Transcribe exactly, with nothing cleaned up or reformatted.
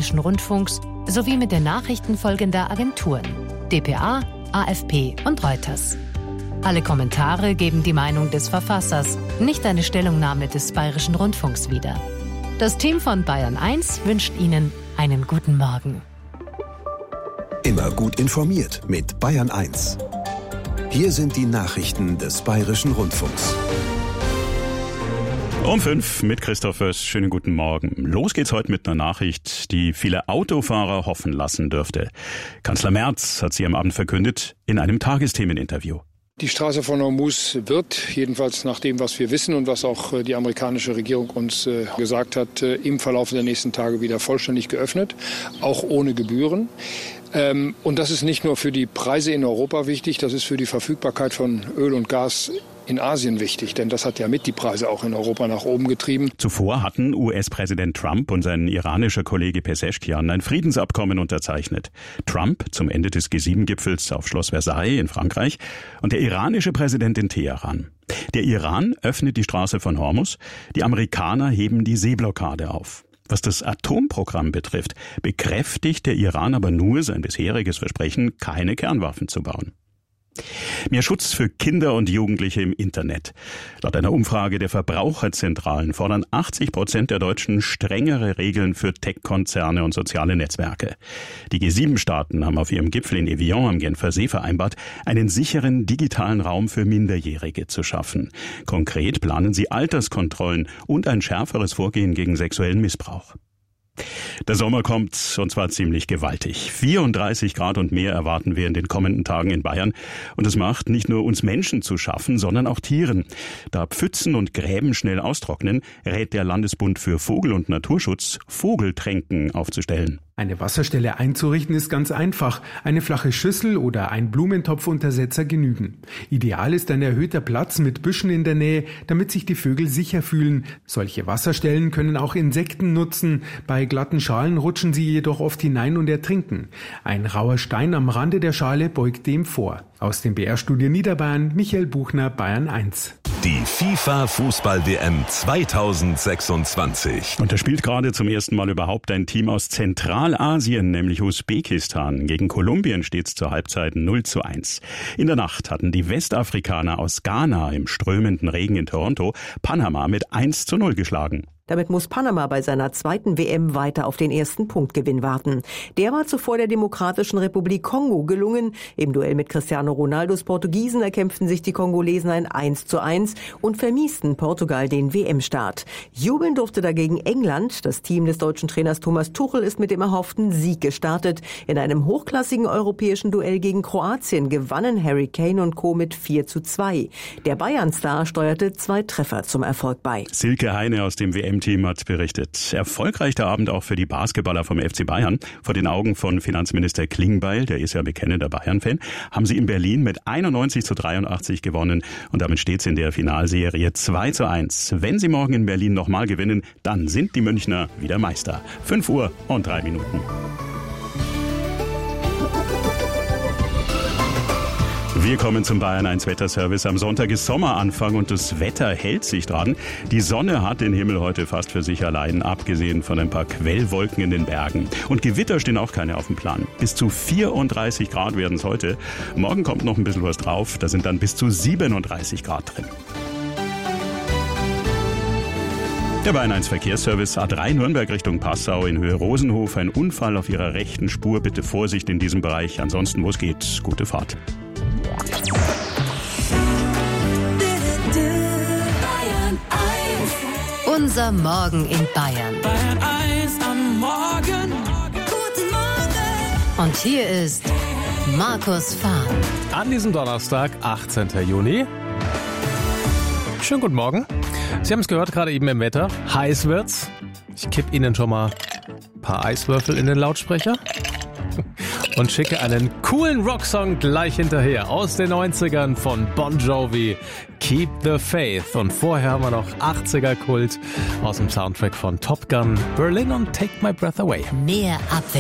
Bayerischen Rundfunks sowie mit den Nachrichten folgender Agenturen: D P A, A F P und Reuters. Alle Kommentare geben die Meinung des Verfassers, nicht eine Stellungnahme des Bayerischen Rundfunks wider. Das Team von Bayern eins wünscht Ihnen einen guten Morgen. Immer gut informiert mit Bayern eins. Hier sind die Nachrichten des Bayerischen Rundfunks. Um fünf mit Christoph Föß. Schönen guten Morgen. Los geht's heute mit einer Nachricht, die viele Autofahrer hoffen lassen dürfte. Kanzler Merz hat sie am Abend verkündet in einem Tagesthemeninterview. Die Straße von Hormuz wird, jedenfalls nach dem, was wir wissen und was auch die amerikanische Regierung uns gesagt hat, im Verlauf der nächsten Tage wieder vollständig geöffnet, auch ohne Gebühren. Und das ist nicht nur für die Preise in Europa wichtig, das ist für die Verfügbarkeit von Öl und Gas in Asien wichtig, denn das hat ja mit die Preise auch in Europa nach oben getrieben. Zuvor hatten U S-Präsident Trump und sein iranischer Kollege Pezeshkian ein Friedensabkommen unterzeichnet. Trump zum Ende des G sieben Gipfels auf Schloss Versailles in Frankreich und der iranische Präsident in Teheran. Der Iran öffnet die Straße von Hormuz, die Amerikaner heben die Seeblockade auf. Was das Atomprogramm betrifft, bekräftigt der Iran aber nur sein bisheriges Versprechen, keine Kernwaffen zu bauen. Mehr Schutz für Kinder und Jugendliche im Internet. Laut einer Umfrage der Verbraucherzentralen fordern achtzig Prozent der Deutschen strengere Regeln für Tech-Konzerne und soziale Netzwerke. Die G sieben Staaten haben auf ihrem Gipfel in Evian am Genfer See vereinbart, einen sicheren digitalen Raum für Minderjährige zu schaffen. Konkret planen sie Alterskontrollen und ein schärferes Vorgehen gegen sexuellen Missbrauch. Der Sommer kommt, und zwar ziemlich gewaltig. vierunddreißig Grad und mehr erwarten wir in den kommenden Tagen in Bayern. Und es macht nicht nur uns Menschen zu schaffen, sondern auch Tieren. Da Pfützen und Gräben schnell austrocknen, rät der Landesbund für Vogel- und Naturschutz, Vogeltränken aufzustellen. Eine Wasserstelle einzurichten ist ganz einfach. Eine flache Schüssel oder ein Blumentopfuntersetzer genügen. Ideal ist ein erhöhter Platz mit Büschen in der Nähe, damit sich die Vögel sicher fühlen. Solche Wasserstellen können auch Insekten nutzen. Bei glatten Schalen rutschen sie jedoch oft hinein und ertrinken. Ein rauer Stein am Rande der Schale beugt dem vor. Aus dem B R-Studio Niederbayern, Michael Buchner, Bayern eins. Die FIFA-Fußball-W M zweitausendsechsundzwanzig. Und da spielt gerade zum ersten Mal überhaupt ein Team aus Zentralasien, nämlich Usbekistan. Gegen Kolumbien steht es zur Halbzeit null zu eins. In der Nacht hatten die Westafrikaner aus Ghana im strömenden Regen in Toronto Panama mit eins zu null geschlagen. Damit muss Panama bei seiner zweiten W M weiter auf den ersten Punktgewinn warten. Der war zuvor der Demokratischen Republik Kongo gelungen. Im Duell mit Cristiano Ronaldos Portugiesen erkämpften sich die Kongolesen ein eins zu eins und vermiesten Portugal den W M-Start. Jubeln durfte dagegen England. Das Team des deutschen Trainers Thomas Tuchel ist mit dem erhofften Sieg gestartet. In einem hochklassigen europäischen Duell gegen Kroatien gewannen Harry Kane und Co. mit vier zu zwei. Der Bayern-Star steuerte zwei Treffer zum Erfolg bei. Silke Heine aus dem W M Team hat berichtet. Erfolgreich der Abend auch für die Basketballer vom F C Bayern. Vor den Augen von Finanzminister Klingbeil, der ist ja bekennender Bayern-Fan, haben sie in Berlin mit einundneunzig zu dreiundachtzig gewonnen. Und damit steht es in der Finalserie zwei zu eins. Wenn sie morgen in Berlin nochmal gewinnen, dann sind die Münchner wieder Meister. fünf Uhr und drei Minuten. Wir kommen zum Bayern eins Wetterservice. Am Sonntag ist Sommeranfang und das Wetter hält sich dran. Die Sonne hat den Himmel heute fast für sich allein, abgesehen von ein paar Quellwolken in den Bergen. Und Gewitter stehen auch keine auf dem Plan. Bis zu vierunddreißig Grad werden es heute. Morgen kommt noch ein bisschen was drauf. Da sind dann bis zu siebenunddreißig Grad drin. Der Bayern eins Verkehrsservice A drei Nürnberg Richtung Passau in Höhe Rosenhof. Ein Unfall auf Ihrer rechten Spur. Bitte Vorsicht in diesem Bereich. Ansonsten, wo es geht, gute Fahrt. Unser Morgen in Bayern. Bayern eins am Morgen. Guten Morgen. Und hier ist Markus Fahn. An diesem Donnerstag, achtzehnten Juni. Schönen guten Morgen. Sie haben es gehört, gerade eben im Wetter. Heiß wird's. Ich kipp Ihnen schon mal ein paar Eiswürfel in den Lautsprecher. Und schicke einen coolen Rocksong gleich hinterher aus den neunzigern von Bon Jovi, Keep the Faith. Und vorher haben wir noch achtziger Kult aus dem Soundtrack von Top Gun, Berlin und Take My Breath Away. Mehr Abwechslung.